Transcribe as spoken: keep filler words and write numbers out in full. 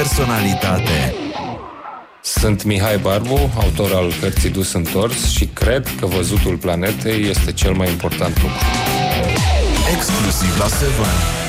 personalitate. Sunt Mihai Barbu, autor al cărții Dus Întors și cred că văzutul planetei este cel mai important lucru. Exclusiv la Seven.